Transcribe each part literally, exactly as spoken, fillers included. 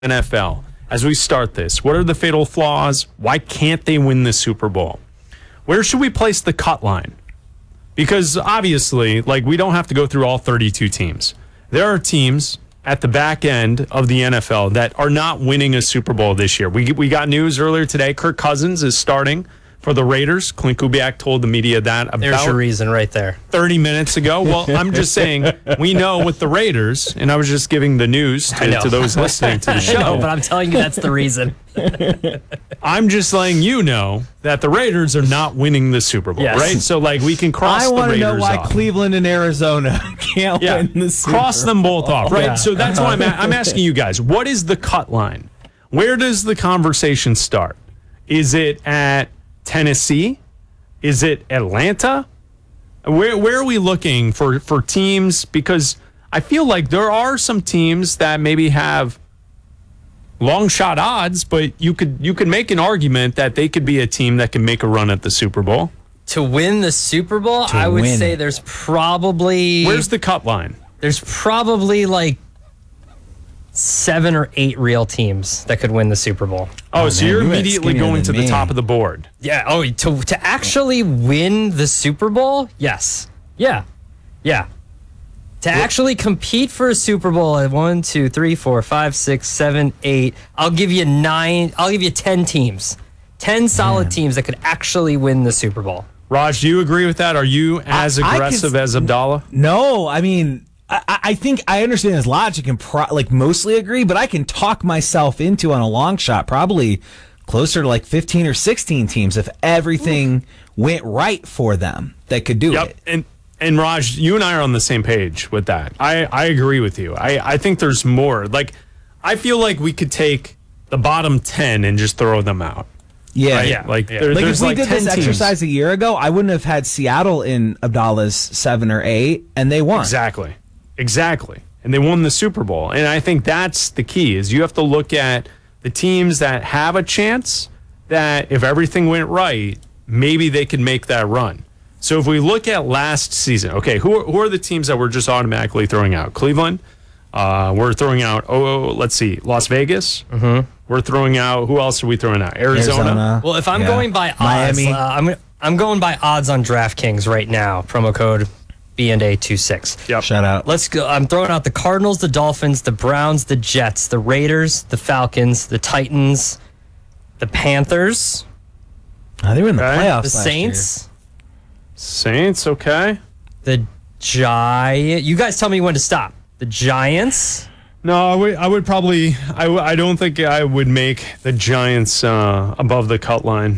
N F L, as we start this, what are the fatal flaws? Why can't they win the Super Bowl? Where should we place the cut line? Because obviously, like, we don't have to go through all thirty-two teams. There are teams at the back end of the N F L that are not winning a Super Bowl this year. We we got news earlier today. Kirk Cousins is starting for the Raiders. Clint Kubiak told the media that about There's your reason right there. thirty minutes ago. Well, I'm just saying, we know with the Raiders, and I was just giving the news to, to those listening to the show. I know, but I'm telling you that's the reason. I'm just letting you know that the Raiders are not winning the Super Bowl, Yes. right? So, like, we can cross I the want to Raiders know why off. Cleveland and Arizona can't Yeah, win the Super cross them both off, right? Yeah. So that's why I'm, a- I'm asking you guys, what is the cut line? Where does the conversation start? Is it at Tennessee? Is it Atlanta? Where where are we looking for, for teams? Because I feel like there are some teams that maybe have long shot odds, but you could you could make an argument that they could be a team that can make a run at the Super Bowl. To win the Super Bowl, I would win say it. there's probably Where's the cut line? there's probably like seven or eight real teams that could win the Super Bowl. Oh, Oh, so man, you're you went immediately skinnier going to than the me. top of the board. Yeah. Oh, to to actually win the Super Bowl? Yes. Yeah. Yeah. To actually compete for a Super Bowl at one, two, three, four, five, six, seven, eight. I'll give you nine. I'll give you ten teams. Ten solid teams that could actually win the Super Bowl. Raj, do you agree with that? Are you as I- I aggressive could- as Abdallah? No, I mean, I, I think I understand his logic and pro- like mostly agree, but I can talk myself into on a long shot probably closer to like fifteen or sixteen teams if everything went right for them that could do Yep. it. And and Raj, you and I are on the same page with that. I, I agree with you. I, I think there's more. Like, I feel like we could take the bottom ten and just throw them out. Yeah, Right? yeah. Like, Yeah. there- Like there's if we like did ten this teams. exercise a year ago, I wouldn't have had Seattle in Abdallah's seven or eight, and they won. Exactly. Exactly. And they won the Super Bowl. And I think that's the key is you have to look at the teams that have a chance that if everything went right, maybe they could make that run. So if we look at last season, okay, who are, who are the teams that we're just automatically throwing out? Cleveland. Uh, we're throwing out, oh, let's see, Las Vegas. Mm-hmm. We're throwing out, who else are we throwing out? Arizona. Arizona. Well, if I'm Yeah. going by odds, Miami. uh, I'm I'm going by odds on DraftKings right now. Promo code B and A twenty-six. Yep. Shout out. Let's go. I'm throwing out the Cardinals, the Dolphins, the Browns, the Jets, the Raiders, the Falcons, the Titans, the Panthers, Oh, they were in the Okay. playoffs. the last Saints, Saints, okay. the Giants. You guys tell me when to stop. The Giants. No, I would, I would probably, I, w- I don't think I would make the Giants uh, above the cut line.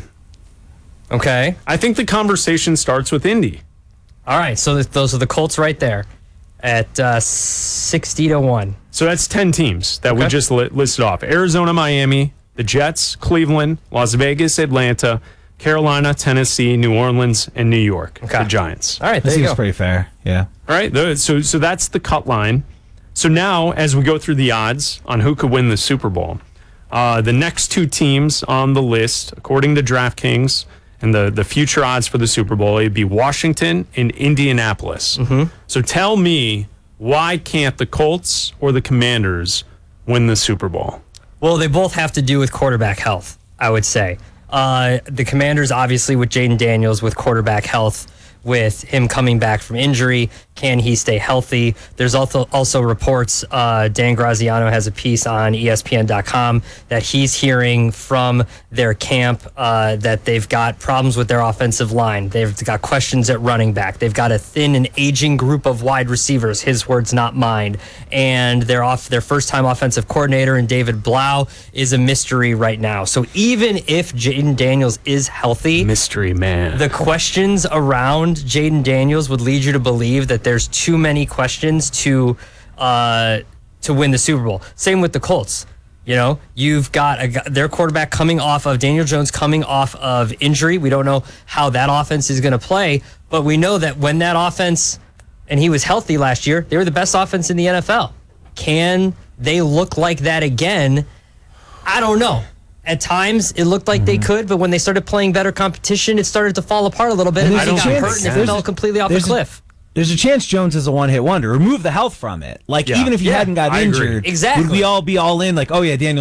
Okay. I think the conversation starts with Indy. All right. So th- those are the Colts right there at uh, sixty to one. So that's ten teams that we Okay. just li- listed off. Arizona, Miami, the Jets, Cleveland, Las Vegas, Atlanta, Carolina, Tennessee, New Orleans, and New York. Okay. The Giants. All right. That There you seems go. pretty fair. Yeah. All right. those- So, so that's the cut line. So now, as we go through the odds on who could win the Super Bowl, uh, the next two teams on the list, according to DraftKings and the, the future odds for the Super Bowl, it'd be Washington and Indianapolis. So tell me, why can't the Colts or the Commanders win the Super Bowl? Well, they both have to do with quarterback health, I would say. Uh, the Commanders, obviously, with Jaden Daniels with quarterback health, with him coming back from injury, can he stay healthy? There's also also reports, uh, Dan Graziano has a piece on E S P N dot com that he's hearing from their camp uh, that they've got problems with their offensive line. They've got questions at running back. They've got a thin and aging group of wide receivers, his words, not mine. And they're off their first-time offensive coordinator, and David Blau is a mystery right now. So even if Jaden Daniels is healthy, Mystery man. the questions around Jaden Daniels would lead you to believe that there's too many questions to uh, to win the Super Bowl. Same with the Colts. You know, you've got a, gu- their quarterback coming off of Daniel Jones coming off of injury. We don't know how that offense is going to play, but we know that when that offense, and he was healthy last year, they were the best offense in the N F L. Can they look like that again? I don't know. At times, it looked like Mm-hmm. they could, but when they started playing better competition, it started to fall apart a little bit, and there's they a got chance- hurt, and it there's fell a- completely off the there's a- cliff. there's a chance Jones is a one-hit wonder. Remove the health from it. Like, Yeah. even if he Yeah, hadn't got I agree. injured, Exactly. would we all be all in? Like, oh yeah, Daniel